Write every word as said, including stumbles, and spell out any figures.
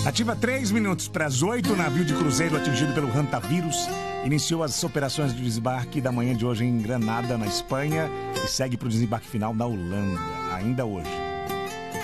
Ativa três minutos para as oito, o navio de cruzeiro atingido pelo Hantavírus iniciou as operações de desembarque da manhã de hoje em Granada, na Espanha, e segue para o desembarque final na Holanda, ainda hoje.